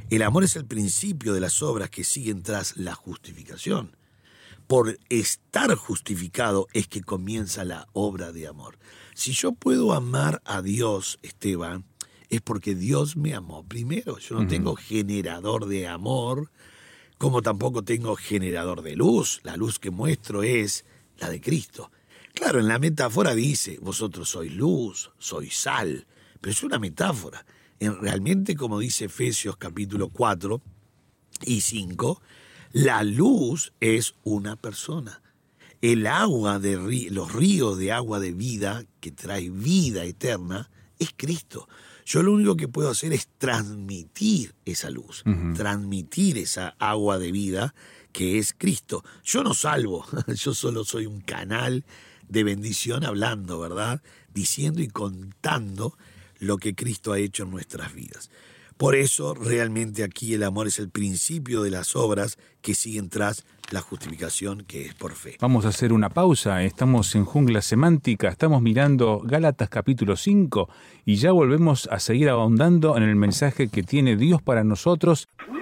El amor es el principio de las obras que siguen tras la justificación. Por estar justificado es que comienza la obra de amor. Si yo puedo amar a Dios, Esteban, es porque Dios me amó primero. Yo no tengo generador de amor, como tampoco tengo generador de luz. La luz que muestro es la de Cristo. Claro, en la metáfora dice, vosotros sois luz, sois sal, pero es una metáfora. Realmente, como dice Efesios capítulo 4 y 5, la luz es una persona. El agua los ríos de agua de vida que trae vida eterna es Cristo. Yo lo único que puedo hacer es transmitir esa luz, transmitir esa agua de vida que es Cristo. Yo no salvo, yo solo soy un canal de bendición hablando, ¿verdad? Diciendo y contando lo que Cristo ha hecho en nuestras vidas. Por eso, realmente aquí el amor es el principio de las obras que siguen tras la justificación, que es por fe. Vamos a hacer una pausa, estamos en Jungla Semántica, estamos mirando Gálatas capítulo 5 y ya volvemos a seguir ahondando en el mensaje que tiene Dios para nosotros.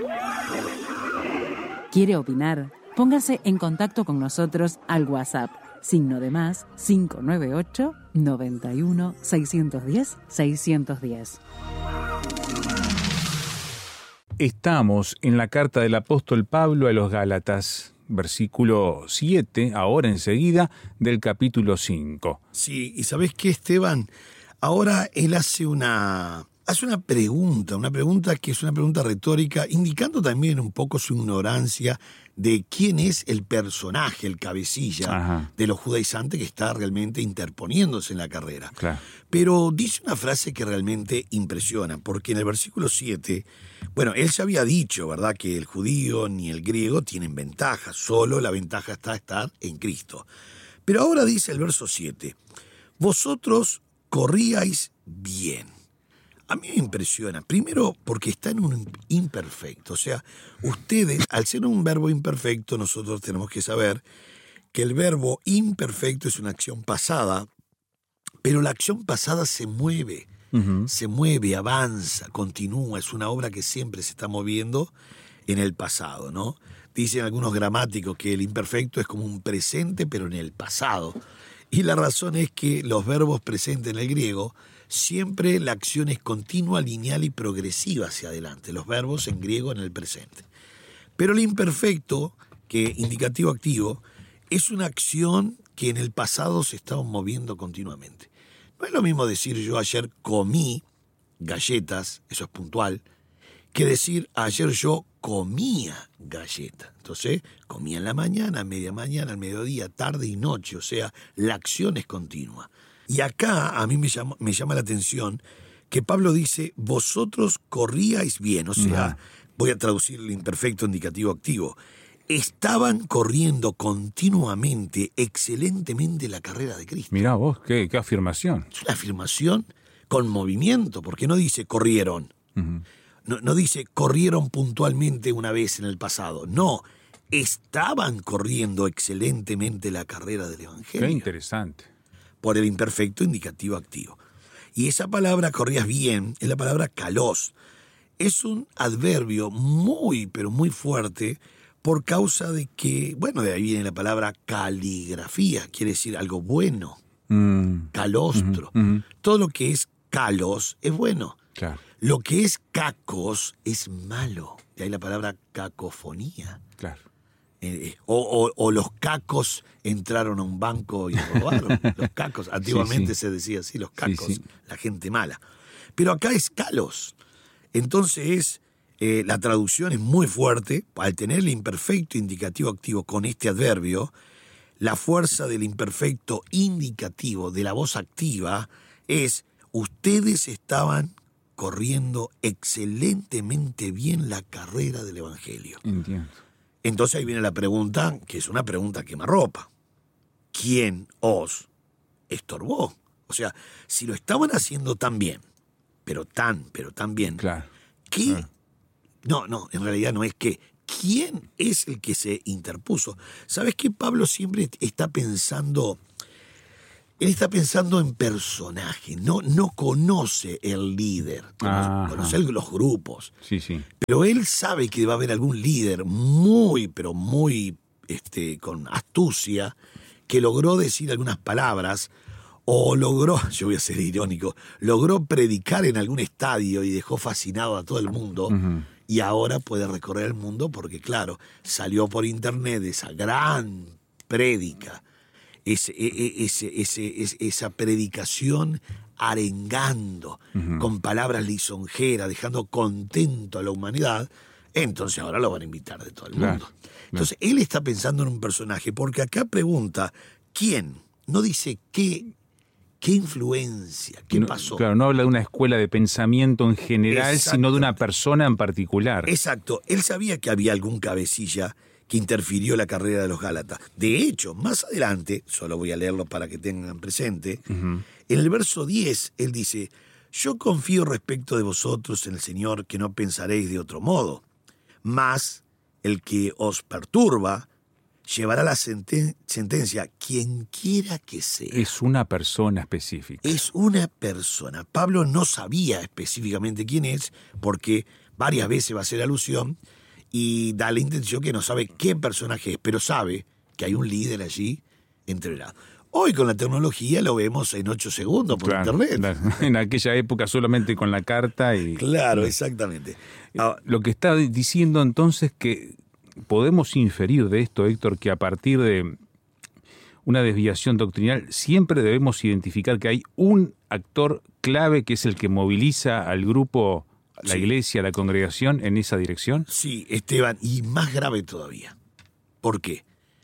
¿Quiere opinar? Póngase en contacto con nosotros al WhatsApp, +, 598 91 610 610. Estamos en la carta del apóstol Pablo a los Gálatas, versículo 7, ahora enseguida, del capítulo 5. Sí, y ¿sabés qué, Esteban? Ahora él hace una pregunta que es una pregunta retórica, indicando también un poco su ignorancia de quién es el personaje, el cabecilla de los judaizantes que está realmente interponiéndose en la carrera. Claro. Pero dice una frase que realmente impresiona, porque en el versículo 7, bueno, él ya había dicho, ¿verdad?, que el judío ni el griego tienen ventaja, solo la ventaja está estar en Cristo. Pero ahora dice el verso 7, vosotros corríais bien. A mí me impresiona, primero porque está en un imperfecto, o sea, ustedes, al ser un verbo imperfecto, nosotros tenemos que saber que el verbo imperfecto es una acción pasada, pero la acción pasada se mueve, avanza, continúa, es una obra que siempre se está moviendo en el pasado, ¿no? Dicen algunos gramáticos que el imperfecto es como un presente, pero en el pasado. Y la razón es que los verbos presentes en el griego, siempre la acción es continua, lineal y progresiva hacia adelante. Los verbos en griego en el presente. Pero el imperfecto, que indicativo activo, es una acción que en el pasado se estaba moviendo continuamente. No es lo mismo decir yo ayer comí galletas, eso es puntual, que decir ayer yo comía galletas. Entonces, comía en la mañana, media mañana, al mediodía, tarde y noche, o sea, la acción es continua. Y acá a mí me llama la atención que Pablo dice, vosotros corríais bien, o sea, voy a traducir el imperfecto indicativo activo, estaban corriendo continuamente, excelentemente la carrera de Cristo. Mirá vos, qué afirmación. Es una afirmación con movimiento, porque no dice corrieron, no dice corrieron puntualmente una vez en el pasado, no, estaban corriendo excelentemente la carrera del Evangelio. Qué interesante. Por el imperfecto indicativo activo. Y esa palabra, corrías bien, es la palabra kalos. Es un adverbio muy, pero muy fuerte por causa de que, bueno, de ahí viene la palabra caligrafía, quiere decir algo bueno. Calostro. Todo lo que es kalos es bueno. Claro. Lo que es cacos es malo. De ahí la palabra cacofonía. Claro. O los cacos entraron a un banco y robaron. Los cacos, antiguamente se decía así, los cacos, la gente mala. Pero acá es kalos. Entonces, la traducción es muy fuerte. Al tener el imperfecto indicativo activo con este adverbio, la fuerza del imperfecto indicativo, de la voz activa, es ustedes estaban corriendo excelentemente bien la carrera del Evangelio. Entiendo. Entonces ahí viene la pregunta, que es una pregunta quemarropa. ¿Quién os estorbó? O sea, si lo estaban haciendo tan bien, pero tan bien, claro, ¿qué? Claro. No, en realidad no es que. ¿Quién es el que se interpuso? ¿Sabes que Pablo siempre está pensando Él está pensando en personaje, no conoce el líder, conoce los grupos. Sí, sí. Pero él sabe que va a haber algún líder muy, pero muy con astucia, que logró decir algunas palabras, o logró, yo voy a ser irónico, logró predicar en algún estadio y dejó fascinado a todo el mundo, y ahora puede recorrer el mundo porque, claro, salió por internet esa gran prédica, esa predicación arengando, con palabras lisonjeras, dejando contento a la humanidad. Entonces ahora lo van a invitar de todo el mundo. Entonces él está pensando en un personaje, porque acá pregunta ¿quién? No dice qué influencia, qué pasó. Claro, no habla de una escuela de pensamiento en general, sino de una persona en particular. Exacto. Él sabía que había algún cabecilla que interfirió en la carrera de los Gálatas. De hecho, más adelante, solo voy a leerlo para que tengan presente, en el verso 10 él dice: yo confío respecto de vosotros en el Señor, que no pensaréis de otro modo, mas el que os perturba llevará la sentencia, quien quiera que sea. Es una persona específica. Es una persona. Pablo no sabía específicamente quién es, porque varias veces va a hacer alusión y da la intención que no sabe qué personaje es, pero sabe que hay un líder allí entrenado. Hoy con la tecnología lo vemos en 8 segundos por internet. En aquella época solamente con la carta y... Claro, exactamente. Lo que está diciendo entonces que podemos inferir de esto, Héctor, que a partir de una desviación doctrinal siempre debemos identificar que hay un actor clave que es el que moviliza al grupo, la iglesia, la congregación en esa dirección. Sí, Esteban, y más grave todavía. ¿Por qué?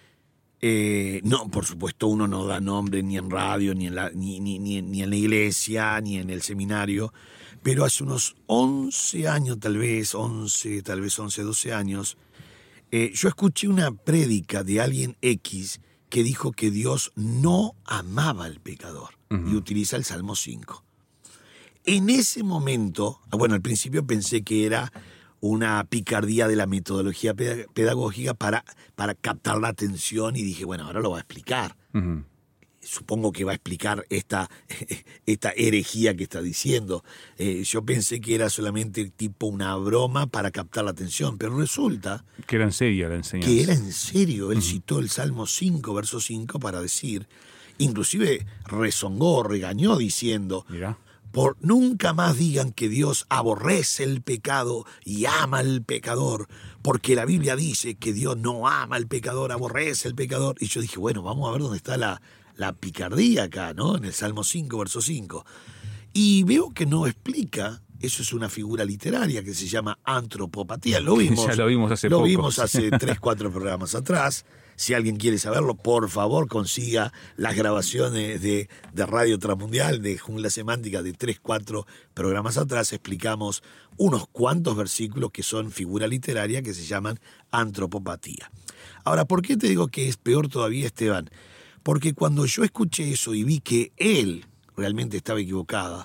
No, por supuesto, uno no da nombre ni en radio, ni en la iglesia, ni en el seminario, pero hace unos 11 años, tal vez 11, 12 años, yo escuché una prédica de alguien X que dijo que Dios no amaba al pecador, y utiliza el Salmo 5. En ese momento, bueno, al principio pensé que era una picardía de la metodología pedagógica para captar la atención, y dije, bueno, ahora lo va a explicar. Supongo que va a explicar esta herejía que está diciendo. Yo pensé que era solamente tipo una broma para captar la atención, pero resulta que era en serio la enseñanza. Que era en serio. Él citó el Salmo 5, verso 5, para decir, inclusive rezongó, regañó diciendo... Mirá. Por nunca más digan que Dios aborrece el pecado y ama al pecador, porque la Biblia dice que Dios no ama al pecador, aborrece al pecador. Y yo dije, bueno, vamos a ver dónde está la picardía acá, ¿no? En el Salmo 5, verso 5. Y veo que no explica, eso es una figura literaria que se llama antropopatía. Lo vimos, ya lo vimos hace poco. Lo vimos hace 3, 4 programas atrás. Si alguien quiere saberlo, por favor, consiga las grabaciones de Radio Transmundial, de Jungla Semántica, de 3, 4 programas atrás. Explicamos unos cuantos versículos que son figura literaria que se llaman antropopatía. Ahora, ¿por qué te digo que es peor todavía, Esteban? Porque cuando yo escuché eso y vi que él realmente estaba equivocado,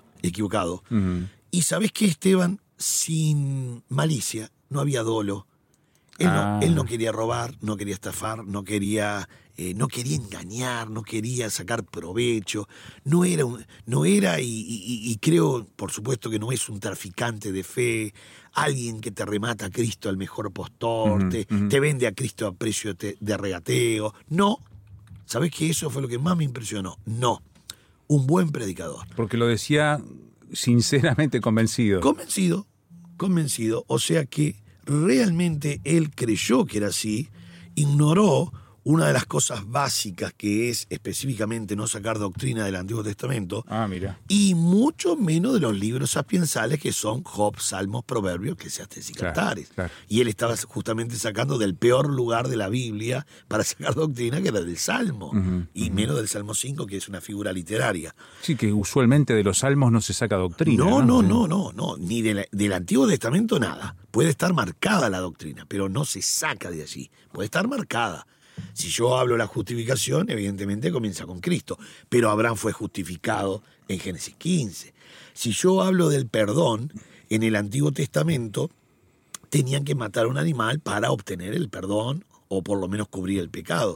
y ¿sabés qué, Esteban? Sin malicia, no había dolo. Él no quería robar, no quería estafar, no quería engañar, no quería sacar provecho, no era y creo, por supuesto, que no es un traficante de fe, alguien que te remata a Cristo al mejor postor, te vende a Cristo a precio de regateo. No, ¿sabés qué? Eso fue lo que más me impresionó. No, un buen predicador. Porque lo decía sinceramente convencido. Convencido, o sea que realmente él creyó que era así, ignoró una de las cosas básicas que es específicamente no sacar doctrina del Antiguo Testamento, mira. Y mucho menos de los libros sapiensales que son Job, Salmos, Proverbios, Eclesiastés y Cantares. Claro. Y él estaba justamente sacando del peor lugar de la Biblia para sacar doctrina, que era del Salmo, y menos del Salmo 5, que es una figura literaria. Sí, que usualmente de los salmos no se saca doctrina. No, ni del Antiguo Testamento nada. Puede estar marcada la doctrina, pero no se saca de allí. Puede estar marcada. Si yo hablo de la justificación, evidentemente comienza con Cristo, pero Abraham fue justificado en Génesis 15. Si yo hablo del perdón, en el Antiguo Testamento tenían que matar a un animal para obtener el perdón o por lo menos cubrir el pecado.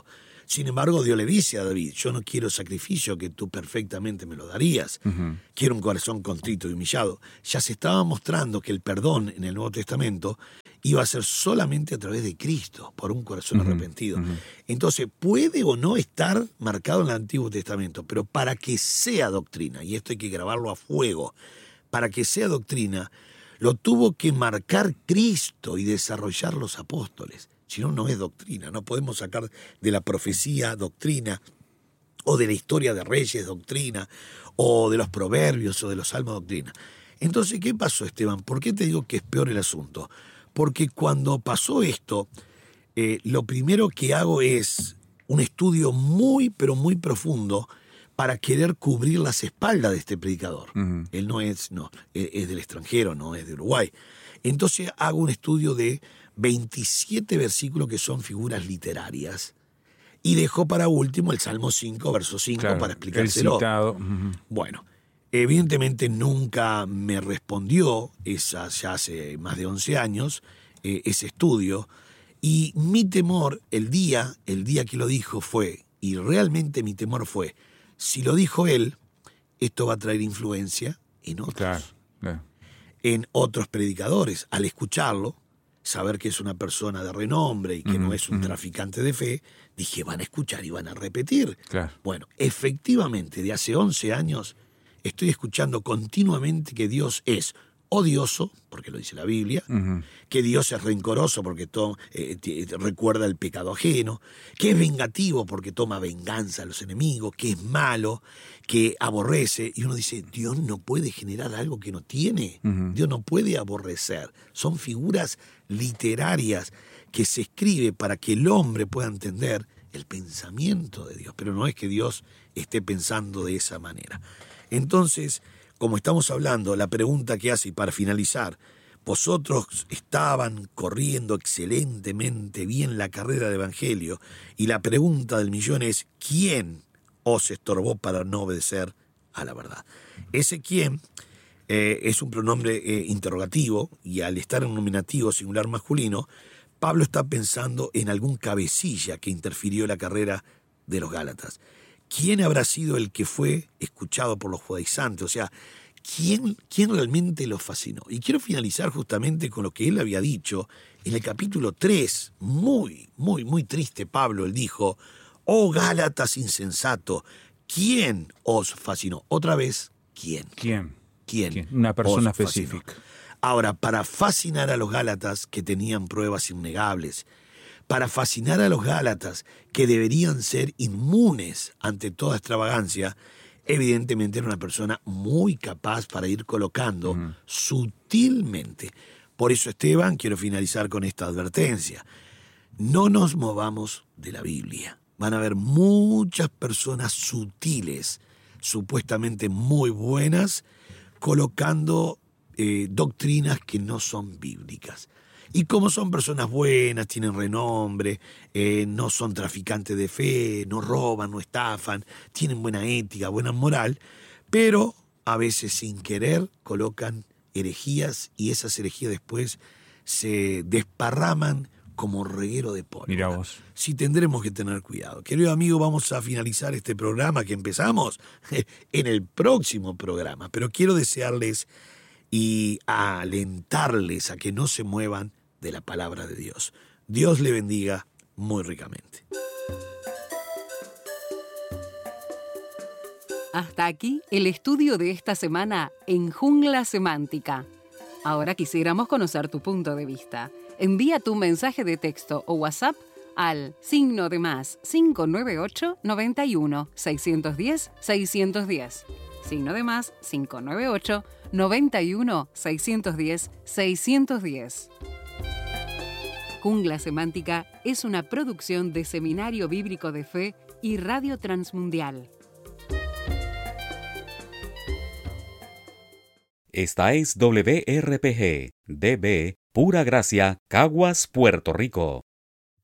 Sin embargo, Dios le dice a David, yo no quiero sacrificio que tú perfectamente me lo darías. Quiero un corazón contrito y humillado. Ya se estaba mostrando que el perdón en el Nuevo Testamento iba a ser solamente a través de Cristo, por un corazón arrepentido. Entonces, puede o no estar marcado en el Antiguo Testamento, pero para que sea doctrina, y esto hay que grabarlo a fuego, para que sea doctrina, lo tuvo que marcar Cristo y desarrollar los apóstoles. Si no, no es doctrina. No podemos sacar de la profecía doctrina, o de la historia de Reyes doctrina, o de los proverbios o de los salmos doctrina. Entonces, ¿qué pasó, Esteban? ¿Por qué te digo que es peor el asunto? Porque cuando pasó esto, lo primero que hago es un estudio muy, pero muy profundo para querer cubrir las espaldas de este predicador. Él es del extranjero, no es de Uruguay. Entonces hago un estudio de 27 versículos que son figuras literarias, y dejo para último el Salmo 5, verso 5, claro, para explicárselo. Bueno, evidentemente nunca me respondió, ya hace más de 11 años, ese estudio, y mi temor el día que lo dijo fue, y realmente mi temor fue, si lo dijo él, esto va a traer influencia en otros, en otros predicadores. Al escucharlo, saber que es una persona de renombre y que no es un traficante de fe, dije, van a escuchar y van a repetir. Claro. Bueno, efectivamente, de hace 11 años estoy escuchando continuamente que Dios es odioso, porque lo dice la Biblia, que Dios es rencoroso porque recuerda el pecado ajeno, que es vengativo porque toma venganza a los enemigos, que es malo, que aborrece. Y uno dice, Dios no puede generar algo que no tiene. Dios no puede aborrecer. Son figuras literarias que se escribe para que el hombre pueda entender el pensamiento de Dios, pero no es que Dios esté pensando de esa manera. Entonces, como estamos hablando, la pregunta que hace, y para finalizar, vosotros estaban corriendo excelentemente bien la carrera del Evangelio, y la pregunta del millón es, ¿quién os estorbó para no obedecer a la verdad? Ese quién es un pronombre interrogativo, y al estar en nominativo singular masculino, Pablo está pensando en algún cabecilla que interfirió en la carrera de los Gálatas. ¿Quién habrá sido el que fue escuchado por los judaizantes? O sea, ¿quién realmente los fascinó? Y quiero finalizar justamente con lo que él había dicho en el capítulo 3. Muy, muy, muy triste Pablo. Él dijo, oh Gálatas insensato, ¿quién os fascinó? Otra vez, ¿quién? ¿Quién? Una persona específica. Ahora, para fascinar a los Gálatas que tenían pruebas innegables, para fascinar a los Gálatas que deberían ser inmunes ante toda extravagancia, evidentemente era una persona muy capaz para ir colocando sutilmente. Por eso, Esteban, quiero finalizar con esta advertencia. No nos movamos de la Biblia. Van a haber muchas personas sutiles, supuestamente muy buenas, colocando doctrinas que no son bíblicas. Y como son personas buenas, tienen renombre, no son traficantes de fe, no roban, no estafan, tienen buena ética, buena moral, pero a veces sin querer colocan herejías, y esas herejías después se desparraman como reguero de pólvora. Mirá vos. Sí, tendremos que tener cuidado. Querido amigo, vamos a finalizar este programa que empezamos en el próximo programa, pero quiero desearles y alentarles a que no se muevan de la palabra de Dios. Dios le bendiga muy ricamente. Hasta aquí el estudio de esta semana en Jungla Semántica. Ahora quisiéramos conocer tu punto de vista. Envía tu mensaje de texto o WhatsApp al +, 598 91 610 610. +, 598 91 610 610. Jungla Semántica es una producción de Seminario Bíblico de Fe y Radio Transmundial. Esta es WRPG, DB, Pura Gracia, Caguas, Puerto Rico.